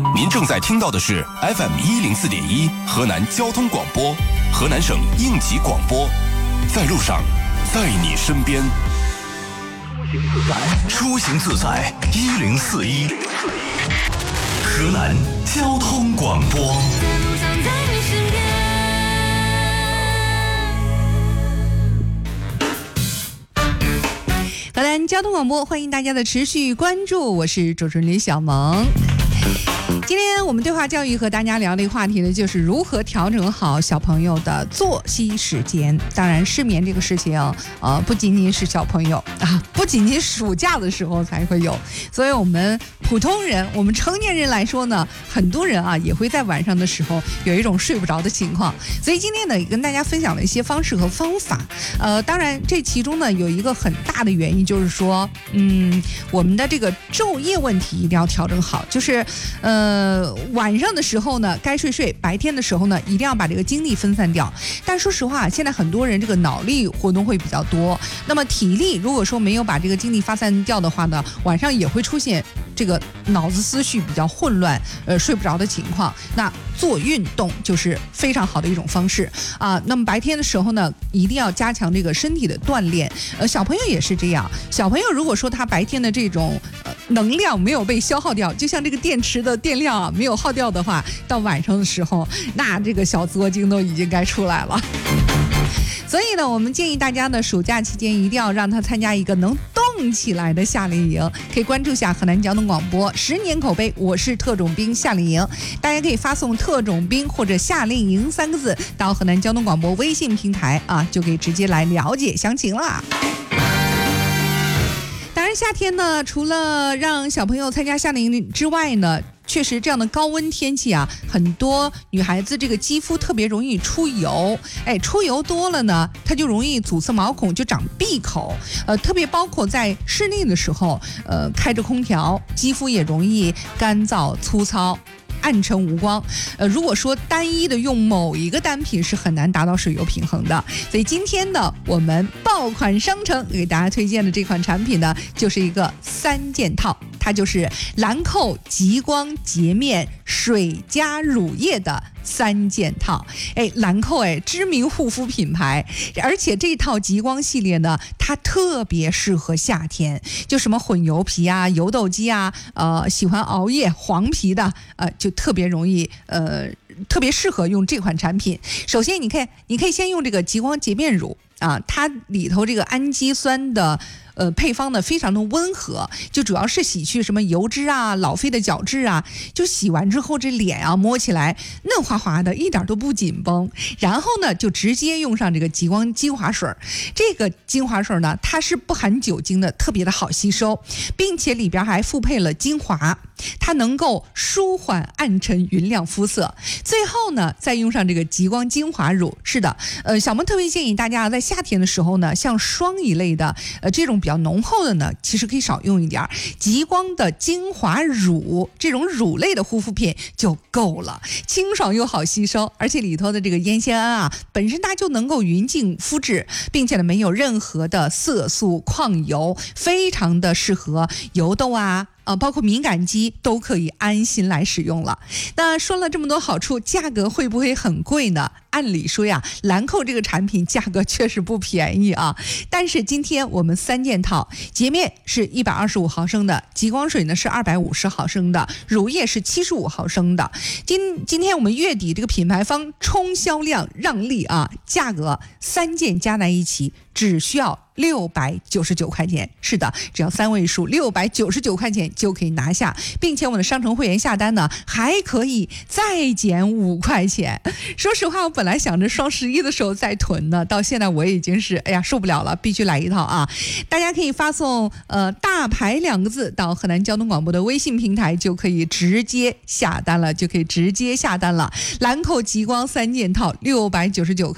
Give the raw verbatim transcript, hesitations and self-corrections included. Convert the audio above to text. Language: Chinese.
您正在听到的是 F M 一零四点一河南交通广播，河南省应急广播，在路上，在你身边。出行自在一零四一，河南交通广播。 河南交通广播，欢迎大家的持续关注，我是主持人李小萌。今天我们对话教育和大家聊的一个话题呢，就是如何调整好小朋友的作息时间。当然，失眠这个事情，呃，不仅仅是小朋友啊，不仅仅暑假的时候才会有，所以我们普通人，我们成年人来说呢，很多人啊也会在晚上的时候有一种睡不着的情况。所以今天呢，也跟大家分享了一些方式和方法。呃，当然这其中呢有一个很大的原因，就是说，嗯，我们的这个昼夜问题一定要调整好，就是呃。呃，晚上的时候呢，该睡睡；白天的时候呢，一定要把这个精力分散掉。但说实话，现在很多人这个脑力活动会比较多，那么体力如果说没有把这个精力发散掉的话呢，晚上也会出现这个脑子思绪比较混乱，呃，睡不着的情况。那做运动就是非常好的一种方式啊。那么白天的时候呢，一定要加强这个身体的锻炼。呃，小朋友也是这样。小朋友如果说他白天的这种呃能量没有被消耗掉，就像这个电池的电量啊没有耗掉的话，到晚上的时候，那这个小作精都已经该出来了。所以呢，我们建议大家呢，暑假期间一定要让他参加一个能动起来的夏令营，可以关注下河南交通广播十年口碑，我是特种兵夏令营，大家可以发送特种兵或者夏令营三个字到河南交通广播微信平台啊，就可以直接来了解详情啦。当然，夏天呢，除了让小朋友参加夏令营之外呢，确实这样的高温天气啊，很多女孩子这个肌肤特别容易出油，哎，出油多了呢，它就容易阻塞毛孔，就长闭口。呃，特别包括在室内的时候，呃，开着空调，肌肤也容易干燥粗糙。暗沉无光，呃，如果说单一的用某一个单品是很难达到水油平衡的，所以今天呢，我们爆款商城给大家推荐的这款产品呢，就是一个三件套，它就是兰蔻极光洁面水加乳液的三件套。哎，兰蔻哎，知名护肤品牌，而且这套极光系列呢，它特别适合夏天，就什么混油皮啊、油痘肌啊，呃，喜欢熬夜黄皮的，呃，就特别容易，呃，特别适合用这款产品。首先，你可以，你可以先用这个极光洁面乳啊，它里头这个氨基酸的。呃，配方呢非常的温和，就主要是洗去什么油脂啊、老废的角质啊，就洗完之后这脸啊摸起来嫩滑滑的，一点都不紧绷。然后呢，就直接用上这个极光精华水，这个精华水呢，它是不含酒精的，特别的好吸收，并且里边还附配了精华，它能够舒缓暗沉匀亮肤色。最后呢，再用上这个极光精华乳。是的，呃，小萌特别建议大家在夏天的时候呢，像霜一类的，呃，这种比较浓厚的呢，其实可以少用一点。极光的精华乳这种乳类的护肤品就够了，清爽又好吸收，而且里头的这个烟酰胺啊，本身它就能够匀净肤质，并且呢没有任何的色素、矿油，非常的适合油痘啊。呃，包括敏感肌都可以安心来使用了。那说了这么多好处，价格会不会很贵呢？按理说呀，兰蔻这个产品价格确实不便宜啊。但是今天我们三件套，洁面是一百二十五毫升的，极光水呢是二百五十毫升的，乳液是七十五毫升的。今今天我们月底这个品牌方冲销量让利啊，价格三件加在一起只需要六百九十九块钱，是的，只要三位数，六百九十九块钱就可以拿下，并且我们的商城会员下单呢，还可以再减五块钱。说实话，我本来想着双十一的时候再囤呢，到现在我已经是哎呀受不了了，必须来一套啊！大家可以发送呃大牌两个字到河南交通广播的微信平台，就可以直接下单了，就可以直接下单了。兰蔻极光三件套六百九十九块。